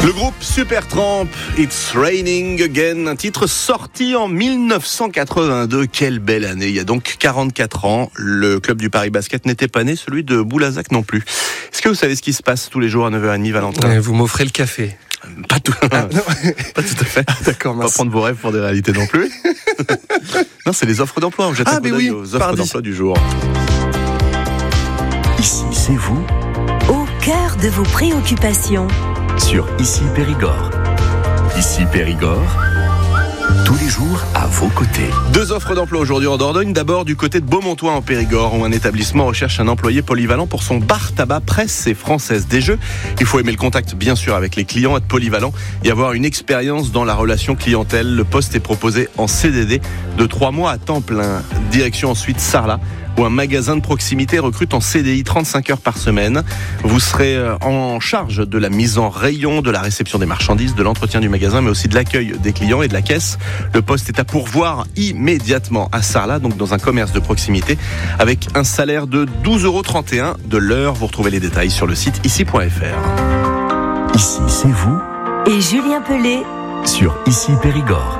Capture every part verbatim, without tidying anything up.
Le groupe Supertramp, It's Raining Again, un titre sorti en dix-neuf cent quatre-vingt-deux. Quelle belle année, il y a donc quarante-quatre ans. Le club du Paris Basket n'était pas né, celui de Boulazac non plus. Est-ce que vous savez ce qui se passe tous les jours à neuf heures trente, Valentin ? Vous m'offrez le café. Pas tout, ah, non. pas tout à fait. Ah, d'accord, pas prendre vos rêves pour des réalités non plus. Non, c'est les offres d'emploi. On jette ah, un coup d'œil oui, aux offres pardon. d'emploi du jour. Ici, c'est vous, au cœur de vos préoccupations. sur Ici Périgord. Ici Périgord, tous les jours à vos côtés. Deux offres d'emploi aujourd'hui en Dordogne. D'abord du côté de Beaumontois en Périgord, où un établissement recherche un employé polyvalent pour son bar tabac Presse et Française des Jeux. Il faut aimer le contact, bien sûr, avec les clients, être polyvalent et avoir une expérience dans la relation clientèle. Le poste est proposé en C D D de trois mois à temps plein. Direction ensuite Sarlat, où un magasin de proximité recrute en C D I trente-cinq heures par semaine. Vous serez en charge de la mise en rayon, de la réception des marchandises, de l'entretien du magasin, mais aussi de l'accueil des clients et de la caisse. Le poste est à pourvoir immédiatement à Sarlat, donc dans un commerce de proximité, avec un salaire de douze euros trente et un de l'heure. Vous retrouvez les détails sur le site ici point f r. Ici, c'est vous, Et Julien Pelé, sur Ici Périgord.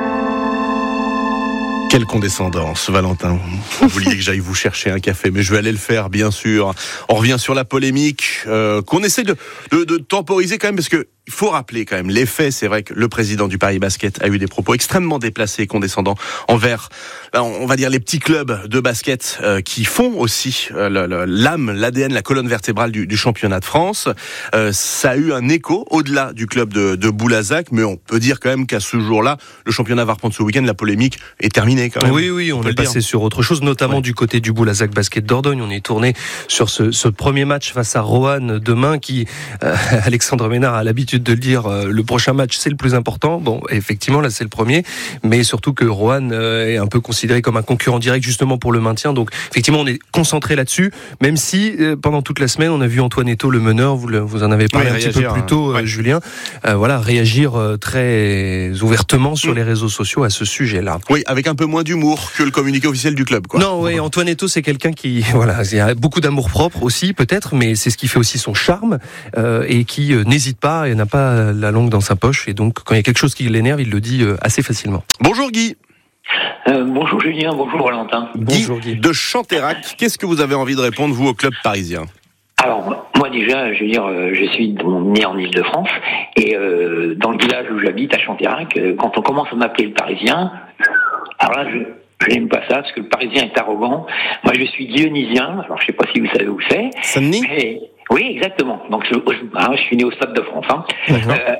Quelle condescendance, Valentin. Vous vouliez que j'aille vous chercher un café, mais je vais aller le faire, bien sûr. On revient sur la polémique, euh, qu'on essaie de, de, de temporiser quand même, parce que il faut rappeler quand même les faits. C'est vrai que le président du Paris Basket a eu des propos extrêmement déplacés et condescendants envers, on va dire, les petits clubs de basket euh, qui font aussi euh, le, le, l'âme, l'A D N, la colonne vertébrale du, du championnat de France. Euh, ça a eu un écho au-delà du club de, de Boulazac, mais on peut dire quand même qu'à ce jour-là, le championnat va reprendre ce week-end, la polémique est terminée quand même. Oui, oui, on, on est passé dire. sur autre chose, notamment ouais. du côté du Boulazac Basket Dordogne. On est tourné sur ce, ce premier match face à Roanne demain, qui, euh, Alexandre Ménard a l'habitude de le dire, euh, le prochain match c'est le plus important. Bon, effectivement, là c'est le premier, mais surtout que Roanne euh, est un peu considéré comme un concurrent direct justement pour le maintien. Donc effectivement, on est concentré là-dessus, même si euh, pendant toute la semaine, on a vu Antoine Eto'o, le meneur, vous, le, vous en avez parlé oui, un réagir, petit peu plus tôt, euh, ouais. Julien, euh, voilà, réagir euh, très ouvertement sur mmh. les réseaux sociaux à ce sujet-là. Oui, avec un peu moins d'humour que le communiqué officiel du club, quoi. Non, oui, Antoine Eto'o, c'est quelqu'un qui, voilà, il a beaucoup d'amour propre aussi, peut-être, mais c'est ce qui fait aussi son charme, euh, et qui euh, n'hésite pas et n'a pas la langue dans sa poche, et donc quand il y a quelque chose qui l'énerve, il le dit euh, assez facilement. Bonjour Guy. Euh, bonjour Julien, bonjour Valentin. Guy, bonjour Guy de Chanterac, qu'est-ce que vous avez envie de répondre, vous, au club parisien ? Alors, moi déjà, je veux dire, euh, je suis né en Ile-de-France, et euh, dans le village où j'habite, à Chanterac, euh, quand on commence à m'appeler le Parisien, alors là, je... Je n'aime pas ça, parce que le Parisien est arrogant. Moi, je suis dionysien, alors je sais pas si vous savez où c'est. Saint-Denis ? Mais, oui, exactement. Donc, je, hein, je suis né au Stade de France. Hein. Euh,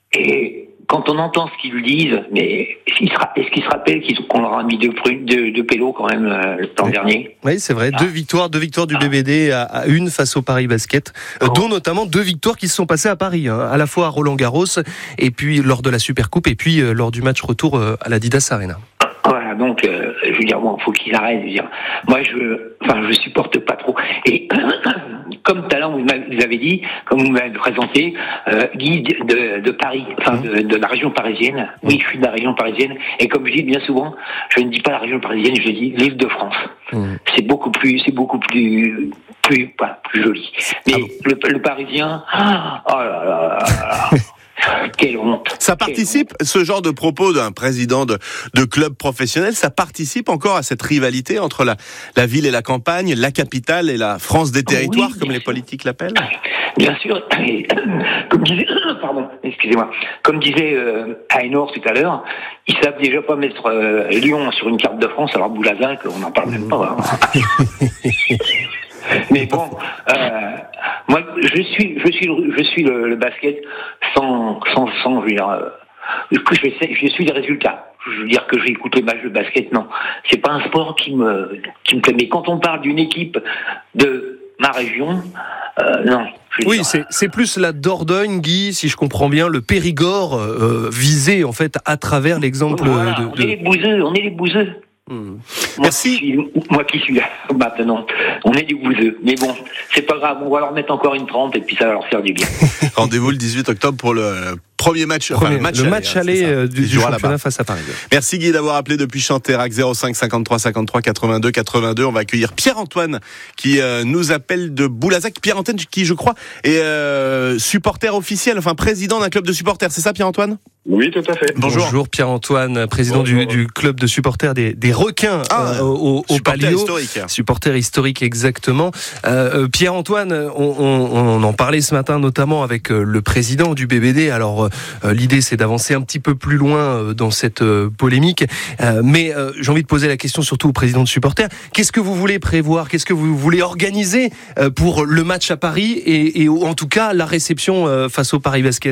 et quand on entend ce qu'ils disent, mais est-ce qu'ils se rappellent qu'on leur a mis deux, deux, deux pélos quand même euh, le temps oui. dernier ? Oui, c'est vrai. Ah. Deux victoires, deux victoires du B B D à, à une face au Paris Basket, euh, oh. dont notamment deux victoires qui se sont passées à Paris, hein, à la fois à Roland-Garros, et puis lors de la Supercoupe, et puis euh, lors du match retour euh, à l'Adidas Arena. Voilà, donc, euh, je veux dire, bon, faut qu'ils arrêtent. Je veux dire, moi, je, enfin, je supporte pas trop. Et comme tout à l'heure, vous avez dit, comme vous m'avez présenté, euh, Guy de, de Paris, enfin, de, de la région parisienne. Oui, je suis de la région parisienne. Et comme je dis bien souvent, je ne dis pas la région parisienne, je dis l'Île-de-France. Mmh. C'est beaucoup plus, c'est beaucoup plus, plus, pas plus joli. Mais ah bon. le, le Parisien, ah, oh là là là là. Quelle honte. Ça participe, honte. Ce genre de propos d'un président de, de club professionnel, ça participe encore à cette rivalité entre la, la ville et la campagne, la capitale et la France des territoires, oui, comme les sûr. politiques l'appellent ? Bien sûr. Et, comme disait, pardon, excusez-moi, comme disait euh, Aénor tout à l'heure, ils savent déjà pas mettre euh, Lyon sur une carte de France, alors Boulazac, on n'en parle même pas. Hein. Mais bon, euh, moi, je suis, je suis, je suis le, le basket sans, sans, sans, je veux dire, euh, je, je suis les résultats. Je veux dire que j'écoute les matchs de basket, non. C'est pas un sport qui me, qui me plaît. Mais quand on parle d'une équipe de ma région, euh, non. Oui, c'est, c'est plus la Dordogne, Guy, si je comprends bien, le Périgord euh, visé en fait à travers l'exemple voilà, de, de. On est les bouseux, on est les bouseux. Mmh. Moi, Merci. Qui suis, moi qui suis là maintenant, on est du bouseux. Mais bon, c'est pas grave, on va leur mettre encore une trempe et puis ça va leur faire du bien. Rendez-vous le dix-huit octobre pour le premier match, Premier, enfin le match le aller, match hein, aller euh, du, du championnat là-bas. face à Paris. Merci Guy d'avoir appelé depuis Chanterac, zéro cinq cinquante-trois cinquante-trois quatre-vingt-deux quatre-vingt-deux. On va accueillir Pierre-Antoine qui euh, nous appelle de Boulazac. Pierre-Antoine qui, je crois, est euh, supporter officiel, enfin président d'un club de supporters. C'est ça, Pierre-Antoine ? Oui, tout à fait. Bonjour. Bonjour Pierre-Antoine, président Bonjour. du, du club de supporters des, des requins Ah, euh, au, au supporter Palio. historique. Supporter historique, exactement. Euh, euh, Pierre-Antoine, on, on, on en parlait ce matin notamment avec euh, le président du B B D. Alors euh, l'idée c'est d'avancer un petit peu plus loin euh, dans cette euh, polémique. Euh, mais euh, j'ai envie de poser la question surtout au président de supporters. Qu'est-ce que vous voulez prévoir ? Qu'est-ce que vous voulez organiser euh, pour le match à Paris et, et en tout cas la réception euh, face au Paris Basket ?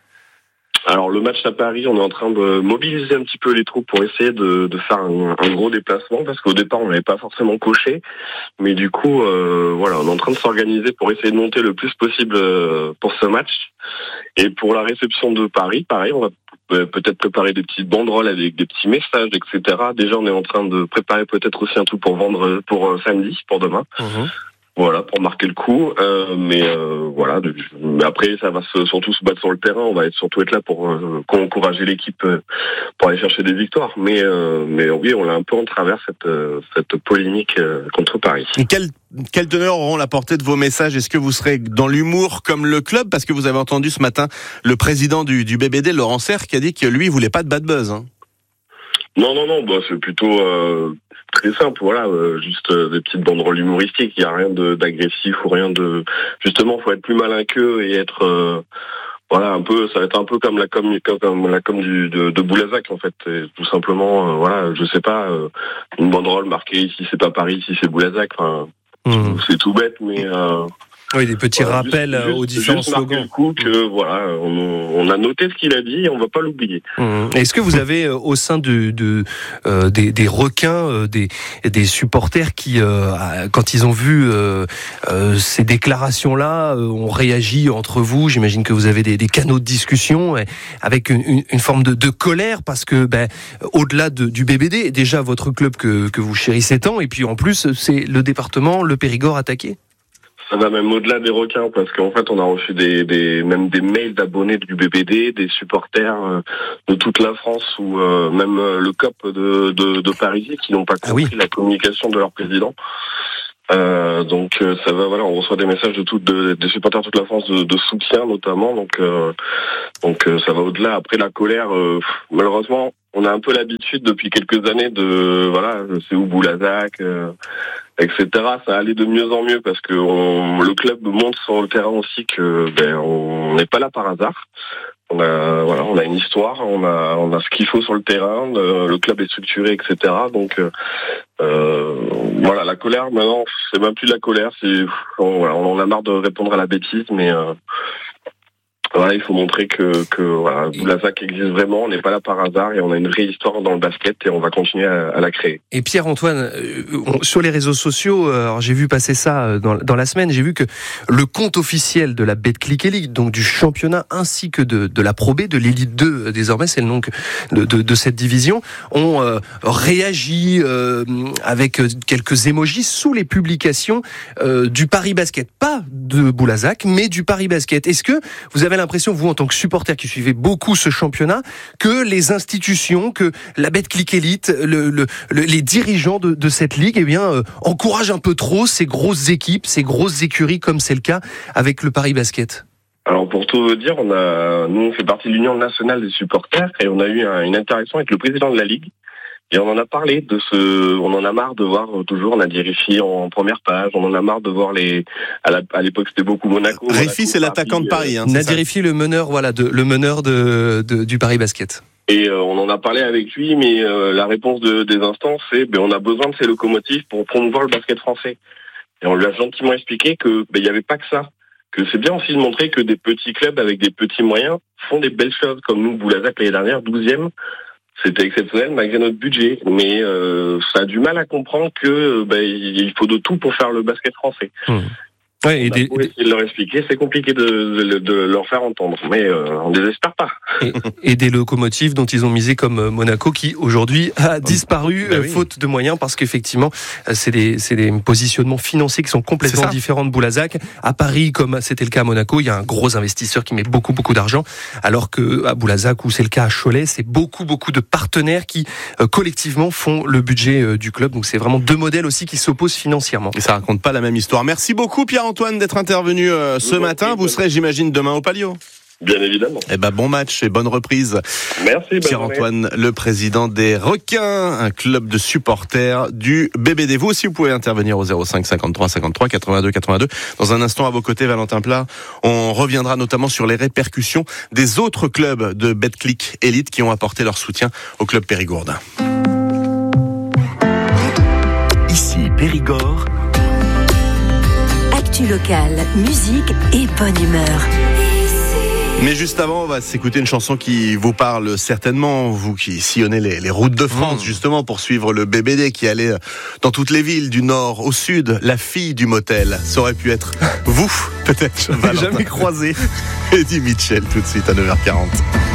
Alors le match à Paris, on est en train de mobiliser un petit peu les troupes pour essayer de, de faire un, un gros déplacement parce qu'au départ on n'avait pas forcément coché, mais du coup euh, voilà, on est en train de s'organiser pour essayer de monter le plus possible euh, pour ce match. Et pour la réception de Paris, pareil, on va peut-être préparer des petites banderoles avec des petits messages, et cetera. Déjà on est en train de préparer peut-être aussi un truc pour vendre pour euh, samedi, pour demain. Mmh. Voilà, pour marquer le coup. Euh, mais euh, voilà, de, mais après, ça va se, surtout se battre sur le terrain. On va être, surtout être là pour euh, encourager l'équipe euh, pour aller chercher des victoires. Mais, euh, mais oui, on l'a un peu en travers cette, euh, cette polémique euh, contre Paris. Et quelle, quelle teneur auront la portée de vos messages ? Est-ce que vous serez dans l'humour comme le club ? Parce que vous avez entendu ce matin le président du, du B B D, Laurent Serre, qui a dit que lui, il voulait pas de bad buzz. Hein. Non, non, non, bah, c'est plutôt euh, très simple, voilà, euh, juste euh, des petites banderoles humoristiques, il n'y a rien de, d'agressif ou rien de... Justement, faut être plus malin qu'eux et être... Euh, voilà, un peu, ça va être un peu comme la com, comme, comme la com du, de, de Boulazac, en fait. Et tout simplement, euh, voilà, je sais pas, euh, une banderole marquée ici c'est pas Paris, ici c'est Boulazac, enfin, mmh. c'est tout bête, mais... Euh, Oui, des petits voilà, rappels juste, aux différents juste marquer slogans. Le coup que voilà, on, on a noté ce qu'il a dit et on va pas l'oublier. Mmh. Est-ce que vous avez euh, au sein de, de euh, des, des requins, euh, des, des supporters qui, euh, quand ils ont vu euh, euh, ces déclarations-là, euh, ont réagi entre vous ? J'imagine que vous avez des, des canaux de discussion et avec une, une, une forme de, de colère parce que, ben, au-delà de, du B B D, déjà votre club que, que vous chérissez tant, et puis en plus c'est le département, le Périgord attaqué. Ça va même au-delà des requins parce qu'en fait on a reçu des, des même des mails d'abonnés du B B D, des supporters euh, de toute la France ou euh, même euh, le C O P de, de, de Paris qui n'ont pas compris ah oui. la communication de leur président. Euh, donc euh, ça va, voilà, on reçoit des messages de toutes de, des supporters de toute la France de, de soutien notamment. Donc euh, donc euh, ça va au-delà. Après la colère, euh, malheureusement, on a un peu l'habitude depuis quelques années de voilà, c'est où Boulazac. Euh, et cetera. Ça allait de mieux en mieux parce que on, le club montre sur le terrain aussi que ben on n'est pas là par hasard. On a voilà, on a une histoire, on a on a ce qu'il faut sur le terrain. Le, le club est structuré, et cetera. Donc euh, voilà, la colère maintenant, c'est même plus de la colère, c'est on, voilà, on en a marre de répondre à la bêtise, mais euh, voilà, il faut montrer que, que voilà, Boulazac existe vraiment, on n'est pas là par hasard et on a une vraie histoire dans le basket et on va continuer à, à la créer. Et Pierre-Antoine, euh, on, sur les réseaux sociaux, euh, alors j'ai vu passer ça dans, dans la semaine, j'ai vu que le compte officiel de la Betclic Elite, donc du championnat ainsi que de, de la Pro B, de l'Elite deux, désormais c'est le nom de, de, de cette division, ont euh, réagi euh, avec quelques émojis sous les publications euh, du Paris Basket. Pas de Boulazac, mais du Paris Basket. Est-ce que vous avez l'impression, vous en tant que supporter qui suivez beaucoup ce championnat, que les institutions, que la Betclic Elite, le, le, le, les dirigeants de, de cette ligue, eh bien, euh, encouragent un peu trop ces grosses équipes, ces grosses écuries, comme c'est le cas avec le Paris Basket? Alors pour tout vous dire, on a, nous on fait partie de l'Union nationale des supporters et on a eu un, une interaction avec le président de la ligue. Et on en a parlé de ce, on en a marre de voir toujours Nadir Riffi en première page, on en a marre de voir les, à, la, à l'époque c'était beaucoup Monaco. Riffi c'est l'attaquant de Paris, hein, Nadir Riffi le meneur, voilà, de, le meneur de, de, du Paris Basket. Et euh, on en a parlé avec lui, mais euh, la réponse de, des instances c'est, ben on a besoin de ces locomotives pour promouvoir le basket français. Et on lui a gentiment expliqué que ben il y avait pas que ça, que c'est bien aussi de montrer que des petits clubs avec des petits moyens font des belles choses, comme nous Boulazac l'année dernière, douzième. C'était exceptionnel malgré notre budget, mais euh, ça a du mal à comprendre que ben, il faut de tout pour faire le basket français. Mmh. Ouais, et on a des, beau essayer de leur expliquer, c'est compliqué de, de, de leur faire entendre, mais euh, on ne désespère pas. et, et des locomotives dont ils ont misé comme Monaco, qui aujourd'hui a disparu bah euh, oui. faute de moyens, parce qu'effectivement, c'est des, c'est des positionnements financiers qui sont complètement différents de Boulazac. À Paris, comme c'était le cas à Monaco, il y a un gros investisseur qui met beaucoup beaucoup d'argent, alors que à Boulazac, ou c'est le cas à Cholet, c'est beaucoup beaucoup de partenaires qui euh, collectivement font le budget euh, du club. Donc c'est vraiment deux modèles aussi qui s'opposent financièrement. Et ça raconte pas la même histoire. Merci beaucoup Pierre-Antoine d'être intervenu euh, ce Vous matin. merci, Vous serez, j'imagine, demain au Palio. Bien évidemment. Eh ben bon match et bonne reprise. Merci. bonne Pierre-Antoine, le président des Requins, un club de supporters du B B D. Vous aussi, vous pouvez intervenir au zéro cinq cinquante-trois cinquante-trois quatre-vingt-deux quatre-vingt-deux. Dans un instant, à vos côtés, Valentin Plat, on reviendra notamment sur les répercussions des autres clubs de Betclic Elite qui ont apporté leur soutien au club périgourdin. Ici Périgord. Actu locale, musique et bonne humeur. Mais juste avant, on va s'écouter une chanson qui vous parle certainement, vous qui sillonnez les, les routes de France, mmh. justement, pour suivre le B B D qui allait dans toutes les villes du nord au sud. La fille du motel, ça aurait pu être vous, peut-être. Je l'ai jamais croisé. Eddie Mitchell, tout de suite à neuf heures quarante.